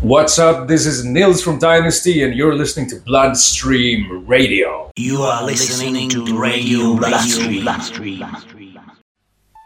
What's up? This is Nils from Dynasty, and you're listening to Bloodstream Radio. You are listening to Radio Bloodstream.